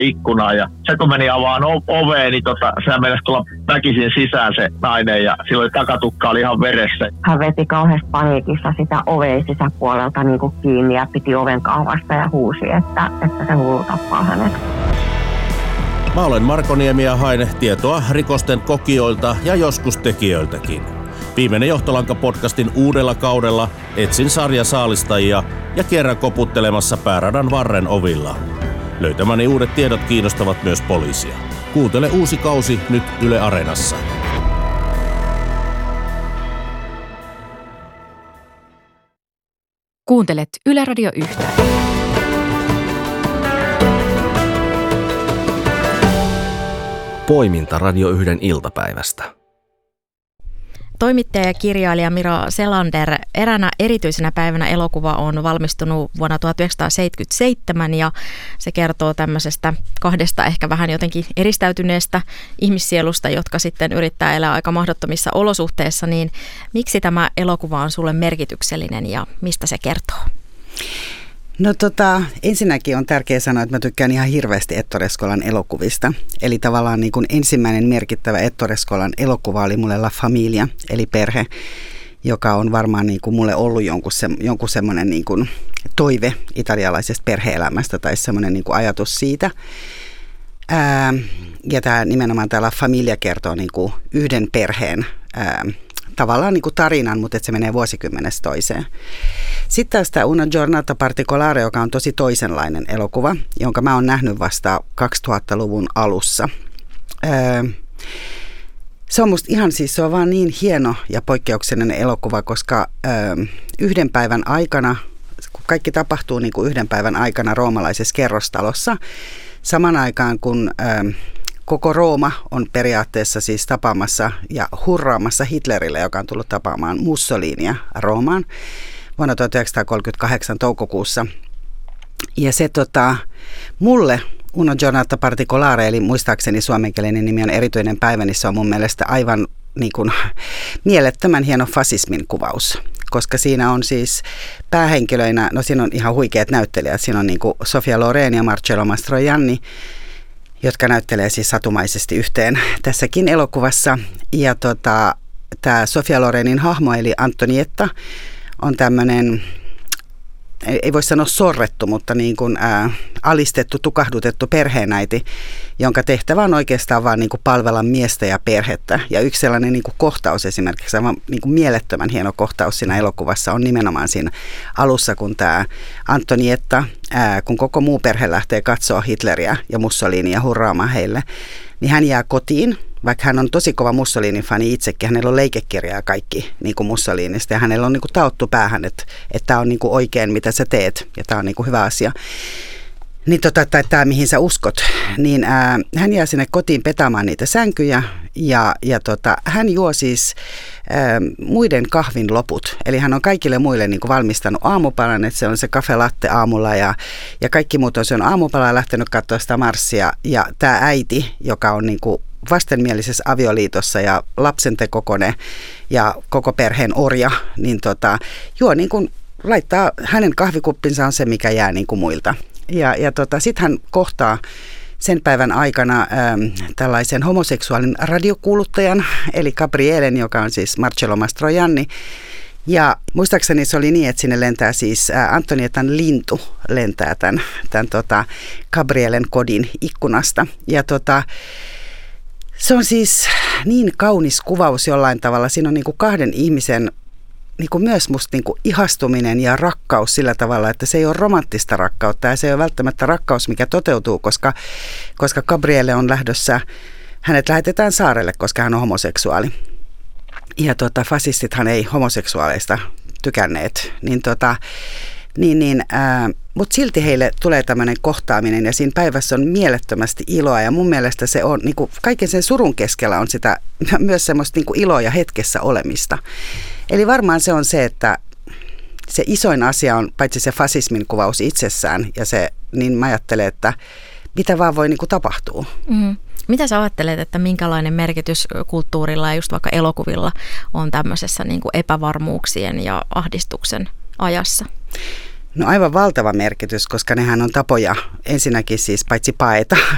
ikkunaan. Ja se kun meni avaan oveen, niin sehän meinasi tulla väkisin sisään se nainen ja silloin takatukka oli ihan veressä. Hän veti kauheasti paniikissa sitä oveen sisäpuolelta niin kuin kiinni ja piti oven kahvasta ja huusi, että se hullu tappaa hänet. Mä olen Marko Niemi ja haen tietoa rikosten kokijoilta ja joskus tekijöiltäkin. Viimeinen Johtolanka-podcastin uudella kaudella etsin sarjasaalistajia ja kierrän koputtelemassa pääradan varren ovilla. Löytämäni uudet tiedot kiinnostavat myös poliisia. Kuuntele uusi kausi nyt Yle Areenassa. Kuuntelet Yle Radio 1. Poiminta Radio 1 iltapäivästä. Toimittaja ja kirjailija Miro Selander, eräänä erityisenä päivänä elokuva on valmistunut vuonna 1977 ja se kertoo tämmöisestä kahdesta ehkä vähän jotenkin eristäytyneestä ihmissielusta, jotka sitten yrittää elää aika mahdottomissa olosuhteissa. Niin miksi tämä elokuva on sulle merkityksellinen ja mistä se kertoo? No ensinnäkin on tärkeää sanoa, että mä tykkään ihan hirveästi Ettore Scolan elokuvista. Eli tavallaan niin kuin ensimmäinen merkittävä Ettore Scolan elokuva oli mulle La Famiglia, eli perhe, joka on varmaan niin kuin mulle ollut jonkun semmoinen niin kuin toive italialaisesta perhe-elämästä tai semmoinen niin kuin ajatus siitä. Ja nimenomaan tämä La Famiglia kertoo niin kuin yhden perheen tavallaan niin kuin tarinan, mutta että se menee vuosikymmenestä toiseen. Sitten taas tämä Una giornata particolare, joka on tosi toisenlainen elokuva, jonka mä oon nähnyt vasta 2000-luvun alussa. Se on musta ihan se on vaan niin hieno ja poikkeuksellinen elokuva, koska yhden päivän aikana, kun kaikki tapahtuu niin kuin yhden päivän aikana roomalaisessa kerrostalossa, saman aikaan kun koko Rooma on periaatteessa siis tapaamassa ja hurraamassa Hitlerille, joka on tullut tapaamaan Mussolinia Roomaan vuonna 1938 toukokuussa. Ja se mulle Una giornata particolare, eli muistaakseni suomenkielinen nimi on erityinen päivä, niin se on mun mielestä aivan niin kuin mielettömän hieno fasismin kuvaus. Koska siinä on siis päähenkilöinä, no siinä on ihan huikeat näyttelijät, siinä on niin kuin Sofia Loren ja Marcello Mastroianni, jotka näyttelee siis satumaisesti yhteen tässäkin elokuvassa. Ja tämä Sofia Lorenin hahmo, eli Antonietta, on tämmöinen, ei voi sanoa sorrettu, mutta niin kuin alistettu, tukahdutettu perheenäiti, jonka tehtävä on oikeastaan vaan niin kuin palvella miestä ja perhettä. Ja yksi sellainen niin kuin kohtaus esimerkiksi, aivan niin kuin mielettömän hieno kohtaus siinä elokuvassa on nimenomaan siinä alussa, kun tämä Antonietta, kun koko muu perhe lähtee katsoa Hitleriä ja Mussolinia hurraamaan heille, niin hän jää kotiin. Vaikka hän on tosi kova Mussolini-fani itsekin, hänellä on leikekirjaa kaikki niin kuin Mussolinista ja hänellä on niin kuin taottu päähän, että tämä on niin kuin oikein, mitä sä teet ja tämä on niin kuin hyvä asia. Niin tai tämä, mihin sä uskot, niin hän jää sinne kotiin petaamaan niitä sänkyjä ja hän juo siis muiden kahvin loput. Eli hän on kaikille muille niin kuin valmistanut aamupalan, että se on se caffè latte aamulla ja kaikki muut on syönyt aamupalaa ja lähtenyt katsoa sitä marssia. Ja tämä äiti, joka on niin kuin vastenmielisessä avioliitossa ja lapsentekokone ja koko perheen orja, niin juo niin kuin laittaa, hänen kahvikuppinsa on se, mikä jää niin kuin muilta. Ja sitten hän kohtaa sen päivän aikana tällaisen homoseksuaalin radiokuuluttajan, eli Gabrielen, joka on siis Marcello Mastroianni. Ja muistaakseni se oli niin, että sinne lentää siis Antonietan lintu lentää tämän Gabrielen kodin ikkunasta. Ja se on siis niin kaunis kuvaus jollain tavalla. Siinä on niin kuin kahden ihmisen niin kuin myös musta niin kuin ihastuminen ja rakkaus sillä tavalla, että se ei ole romanttista rakkautta ja se ei ole välttämättä rakkaus, mikä toteutuu, koska Gabriele on lähdössä, hänet lähetetään saarelle, koska hän on homoseksuaali. Ja fasistithan ei homoseksuaaleista tykänneet, mutta silti heille tulee tämmöinen kohtaaminen ja siinä päivässä on mielettömästi iloa ja mun mielestä se on, niin kuin kaiken sen surun keskellä on sitä myös semmoista niin kuin iloa ja hetkessä olemista. Eli varmaan se on se, että se isoin asia on paitsi se fasismin kuvaus itsessään ja se, niin mä ajattelen, että mitä vaan voi niin kuin tapahtua. Mm. Mitä sä ajattelet, että minkälainen merkitys kulttuurilla ja just vaikka elokuvilla on tämmöisessä niin kuin epävarmuuksien ja ahdistuksen ajassa? No aivan valtava merkitys, koska nehän on tapoja ensinnäkin siis paitsi paeta